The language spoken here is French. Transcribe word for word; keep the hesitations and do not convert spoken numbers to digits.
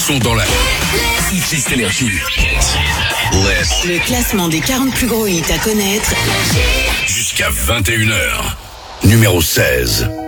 Sont dans la Hit Énergie. Le classement des quarante plus gros hits à connaître jusqu'à vingt et une heures. Numéro seize.